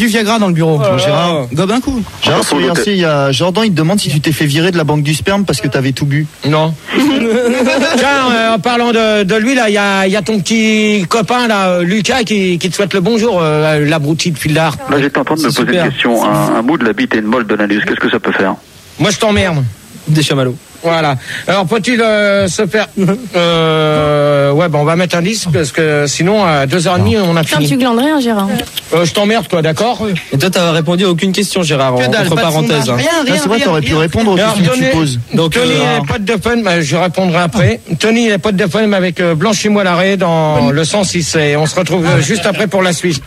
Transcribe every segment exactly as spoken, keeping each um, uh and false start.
Du Viagra dans le bureau. Oh, Gérard, gobe un coup. Gérard, sur l'I R C, il y a Jordan, il te demande si tu t'es fait virer de la banque du sperme parce que t'avais tout bu. Non. Tiens, euh, en parlant de, de lui, là, il y a, y a ton petit copain, là, Lucas, qui, qui te souhaite le bonjour, euh, l'abruti de fil d'art. Là, j'étais en train de me poser une question. Un, un bout de la bite et une molle de l'anus, qu'est-ce que ça peut faire? Moi, je t'emmerde. Des chamallows. Voilà. Alors, peut-il euh, se faire... Euh, ouais, ben, on va mettre un disque, parce que sinon, à deux heures trente, on a Putain, fini. tu glandes rien, Gérard. Euh, je t'emmerde, toi, d'accord? Et toi, t'as répondu à aucune question, Gérard, Que dalle, entre pas de parenthèses. sondage, Hein. rien, rien, Ah, c'est vrai, rien, t'aurais pu rien. répondre aux Alors, questions que tu Tony- poses. Donc, Tony euh, est pote de fun, bah, je répondrai après. Tony est pote de fun mais avec euh, Blanchis-moi l'arrêt dans le cent six et on se retrouve euh, juste après pour la suite.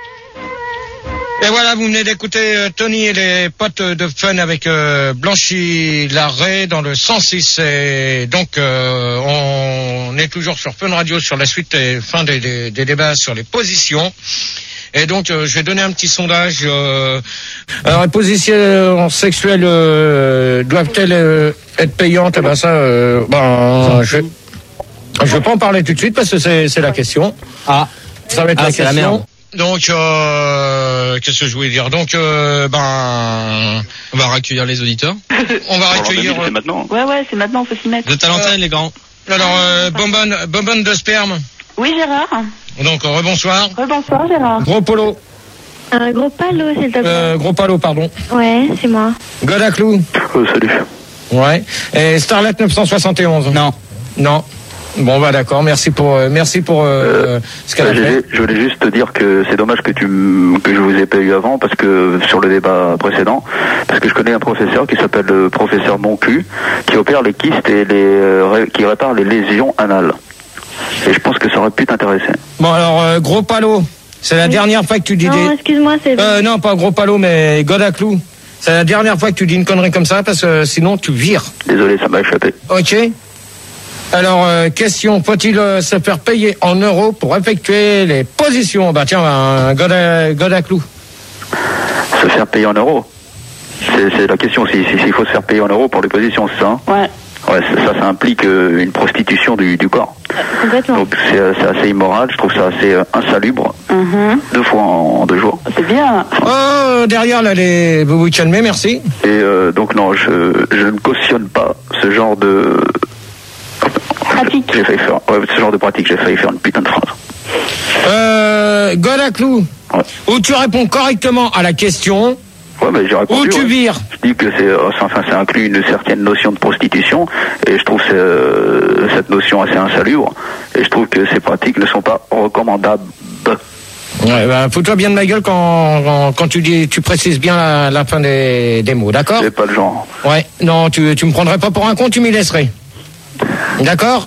Et voilà, vous venez d'écouter euh, Tony et les potes de fun avec euh, Blanchis l'arrêt dans le cent six et donc euh, on est toujours sur Fun Radio sur la suite et fin des, des, des débats sur les positions. Et donc, euh, je vais donner un petit sondage. Euh, alors, les positions sexuelles euh, doivent-elles euh, être payantes? Eh ben ça, euh, ben, je, je vais pas en parler tout de suite parce que c'est, c'est la question. Ah, ça va être ah, la c'est la question. merde. Donc, euh, qu'est-ce que je voulais dire? Donc, euh, ben, On va recueillir les auditeurs. on va Alors, recueillir. c'est maintenant. Ouais, ouais, c'est maintenant, faut s'y mettre. Vous êtes à l'antenne, les grands. Alors, euh, bonbonne, bonbonne de sperme. Oui, Gérard. Donc, euh, rebonsoir. Rebonsoir, Gérard. Gros polo. Un gros palo, s'il te plaît. Euh, gros palo, pardon. Ouais, c'est moi. Godaclou. Euh, salut. Ouais. Et Starlet neuf cent soixante et onze. Non. Non. Bon bah d'accord, merci pour euh, merci pour euh, Euh, ce qu'elle a je, fait. je voulais juste te dire que c'est dommage que tu m- que je vous ai pas eu avant parce que sur le débat précédent, parce que je connais un professeur qui s'appelle le professeur Moncu qui opère les kystes et les euh, ré- qui répare les lésions anales. Et je pense que ça aurait pu t'intéresser. Bon alors euh, gros palo, c'est la dernière fois que tu dis Non, des... excuse-moi, c'est... Euh, non pas gros palo mais Godaclou. C'est la dernière fois que tu dis une connerie comme ça parce que sinon tu vires. Désolé, ça m'a échappé. Ok. Alors euh, question, faut-il euh, se faire payer en euros pour effectuer les positions? Bah tiens, un Goda- Godaclou. Se faire payer en euros. C'est, c'est la question, s'il si, si, s'il faut se faire payer en euros pour les positions, c'est ça, hein? Ouais. Ouais, c'est- ça, ça implique euh, une prostitution du, du corps. Complètement. Donc c'est, euh, c'est assez immoral, je trouve ça assez euh, insalubre. Mhm. Deux fois en, en deux jours. C'est bien. Oh derrière là les vous vous calmez, merci. Et euh, donc non, je, je ne cautionne pas ce genre de... Pratique. J'ai failli faire, ouais, ce genre de pratique, j'ai failli faire une putain de phrase. Euh, Godaclou. Ouais. Où tu réponds correctement à la question, Ouais, mais j'ai répondu. ou tu ouais. vires. Je dis que c'est, euh, enfin, ça inclut une certaine notion de prostitution, et je trouve c'est, euh, cette notion assez insalubre, et je trouve que ces pratiques ne sont pas recommandables. Ouais, bah, fous-toi bien de ma gueule quand, quand, quand tu dis, tu précises bien la, la fin des, des mots, d'accord? C'est pas le genre. Ouais, non, tu, tu me prendrais pas pour un con, tu m'y laisserais. D'accord?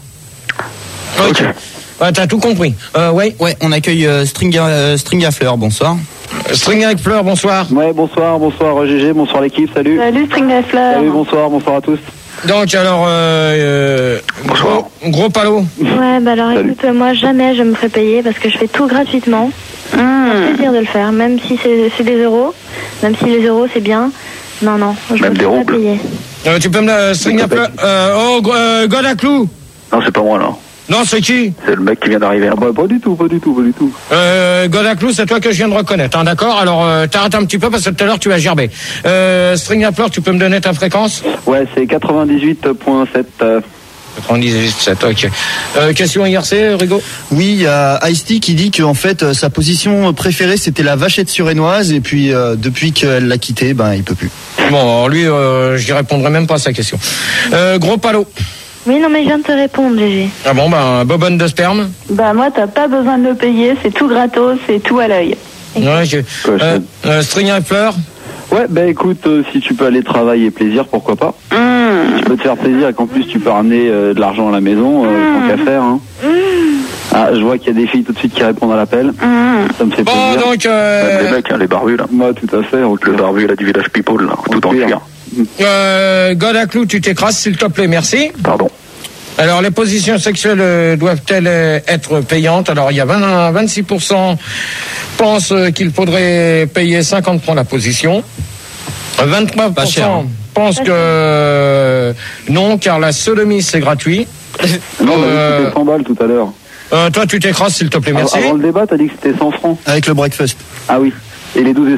Ok. Ok. Ouais, t'as tout compris. Euh, ouais. Ouais, on accueille euh, String, à, euh, String à Fleur, bonsoir. String avec fleur, bonsoir. Ouais, bonsoir, bonsoir G G, bonsoir l'équipe, salut. Salut, String à fleurs. Salut, bonsoir, bonsoir à tous. Donc, alors, euh, euh, Bonsoir. gros, gros palo. Ouais, bah alors Salut. écoute, moi jamais je me ferai payer parce que je fais tout gratuitement. C'est un plaisir de le faire, même si c'est, c'est des euros, même si les euros c'est bien. Non, non, je Même me des fais pas roubles. payer. Euh, tu peux me la string à fleur, euh, oh, go- euh, Godaclou. Non, c'est pas moi, là. Non, c'est qui? C'est le mec qui vient d'arriver. Ah bah pas du tout, pas du tout, pas du tout. Euh, Godaclou, c'est toi que je viens de reconnaître, hein, d'accord? Alors, euh, t'arrêtes un petit peu parce que tout à l'heure tu as gerbé. Euh, string à fleur, tu peux me donner ta fréquence? Ouais, c'est quatre-vingt-dix-huit virgule sept. Euh, quatre-vingt-dix-huit, sept, ok. Euh, question I R C, Rigo? Oui, il y a Ice-T qui dit qu'en fait, euh, sa position préférée, c'était la vachette surénoise, et puis euh, depuis qu'elle l'a quitté, ben, il peut plus. Bon, alors lui, euh, je répondrai même pas à sa question. Euh, gros palo. Oui, non, mais je viens de te répondre, G G. Ah bon, ben, bobonne de sperme. Bah, moi, t'as pas besoin de le payer, c'est tout gratos, c'est tout à l'œil. Ouais, je... euh, euh, string à fleur. Ouais, bah écoute, euh, si tu peux aller travailler plaisir, pourquoi pas. Mmh. Tu peux te faire plaisir et qu'en plus tu peux ramener euh, de l'argent à la maison, euh, Mmh. tant qu'à faire. Hein. Mmh. Ah, je vois qu'il y a des filles tout de suite qui répondent à l'appel. Mmh. Ça me fait Bon, plaisir. donc, Même euh, les mecs, hein, les barbus, là. Moi, tout à fait. ok. Le barbu, là, du village People, là, tout en Au pire. cuir. euh, Godaclou, tu t'écrases, s'il te plaît, merci. Pardon. Alors, les positions sexuelles euh, doivent-elles euh, être payantes? Alors, il y a vingt, vingt-six pour cent pensent euh, qu'il faudrait payer cinquante francs la position. vingt-trois pour cent Pas cher, hein. pensent que euh, non, car la sodomie, c'est gratuit. Non, mais Euh, c'était cent balles tout à l'heure. Euh, toi, tu t'écrases, s'il te plaît, merci. Avant le débat, t'as dit que c'était cent francs. Avec le breakfast. Ah oui. Et les douze et